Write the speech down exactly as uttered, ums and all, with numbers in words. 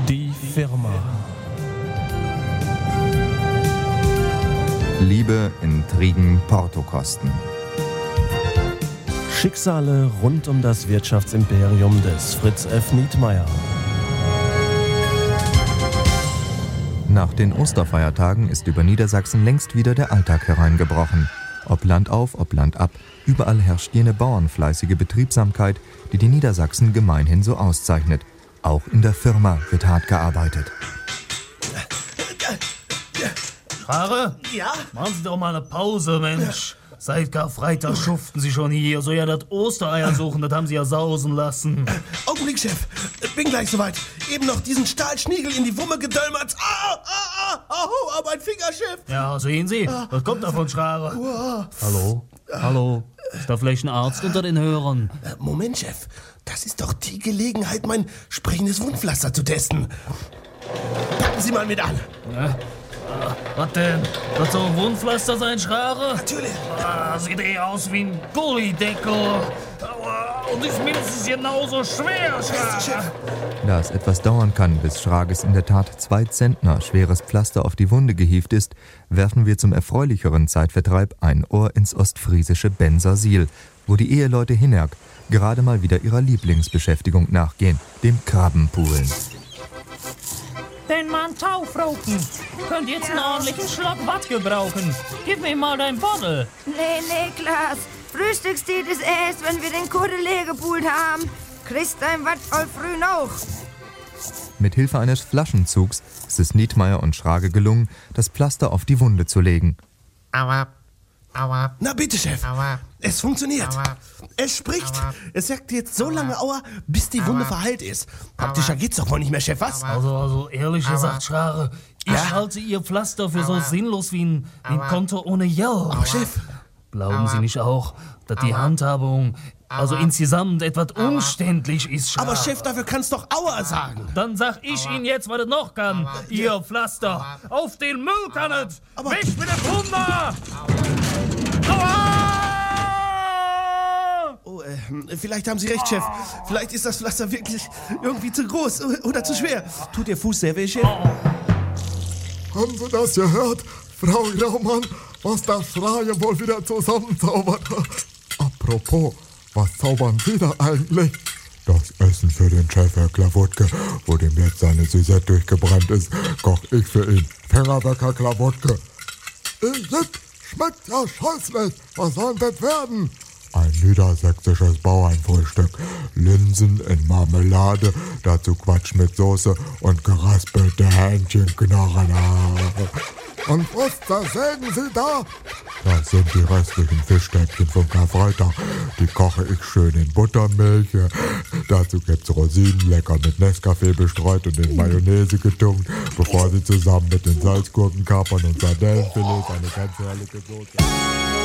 Die Firma. Liebe, Intrigen, Portokosten. Schicksale rund um das Wirtschaftsimperium des Fritz F. Nietmeyer. Nach den Osterfeiertagen ist über Niedersachsen längst wieder der Alltag hereingebrochen. Ob Land auf, ob Land ab, überall herrscht jene bauernfleißige Betriebsamkeit, die die Niedersachsen gemeinhin so auszeichnet. Auch in der Firma wird hart gearbeitet. Schare? Ja? Machen Sie doch mal eine Pause, Mensch. Seit Karfreitag schuften Sie schon hier. So ja, das Ostereier suchen, das haben Sie ja sausen lassen. Augenblick, Chef. Bin gleich soweit. Eben noch diesen Stahlschniegel in die Wumme gedölmert. Ah, ah, ah, ah, ah, mein Finger, Chef. Ja, sehen Sie, was kommt da von Schare? Hallo? Hallo? Ist da vielleicht ein Arzt unter den Hörern? Äh, Moment, Chef. Das ist doch die Gelegenheit, mein sprechendes Wundpflaster zu testen. Packen Sie mal mit an. Ja. Was denn? Wird so ein Wundpflaster sein, Schare? Natürlich. Ah, sieht eh aus wie ein Gullideckel. Aua, und ist mindestens genauso schwer, Schare. Da es etwas dauern kann, bis Schrages in der Tat zwei Zentner schweres Pflaster auf die Wunde gehievt ist, werfen wir zum erfreulicheren Zeitvertreib ein Ohr ins ostfriesische Bensersiel, wo die Eheleute Hinnerk gerade mal wieder ihrer Lieblingsbeschäftigung nachgehen, dem Krabbenpoolen. Den Mann Taufroten. Könnt jetzt einen ordentlichen Schluck Watt gebrauchen. Gib mir mal dein Bottle. Nee, nee, Klaas. Frühstückstiet ist erst, wenn wir den Kudde leer gepult haben. Kriegst dein Watt voll früh noch. Mit Hilfe eines Flaschenzugs ist es Nietmeyer und Schrage gelungen, das Pflaster auf die Wunde zu legen. Aua, aua. Na bitte, Chef. Aua. Es funktioniert. Aua. Es spricht. Aua. Es sagt jetzt so lange Aua, bis die Wunde Aua. verheilt ist. Praktischer geht's doch wohl nicht mehr, Chef, was? Also, also ehrlich Aua. gesagt, Schare, ich Ja? halte Ihr Pflaster für so Aua. sinnlos wie ein, wie ein Aua. Konto ohne Geld. Aber Chef, Glauben Sie Aua. nicht auch, dass die Aua. Handhabung also Aua. insgesamt etwas umständlich ist, Schare? aber Chef, dafür kannst doch Aua sagen. Dann sag ich Ihnen jetzt, was es noch kann. Ihr Pflaster. Auf den Müll kann es. Aber- Weg mit dem Wunder. Aua! Oh, äh, vielleicht haben Sie recht, Chef. Vielleicht ist das Pflaster wirklich irgendwie zu groß oder zu schwer. Tut Ihr Fuß sehr weh, Chef? Haben Sie das gehört, Frau Graumann, was das Schreien wohl wieder zusammenzaubert? Apropos, was zaubern Sie da eigentlich? Das Essen für den Chef, Herr Klawutke, wo dem jetzt seine Süße durchgebrannt ist, koch ich für ihn. Fängerbäcker Klawutke. Igitt, schmeckt ja scheußlich. Was soll denn das werden? Ein niedersächsisches Bauernfrühstück. Linsen in Marmelade, dazu Quatsch mit Soße und geraspelte Hähnchenknochen. Und was, da sägen Sie da? Das sind die restlichen Fischstäbchen vom Karfreitag. Die koche ich schön in Buttermilch. Dazu gibt's Rosinen, lecker mit Nescafé bestreut und in Mayonnaise getunkt, bevor sie zusammen mit den Salzgurkenkapern und Sardellenfilets eine ganz herrliche Soße...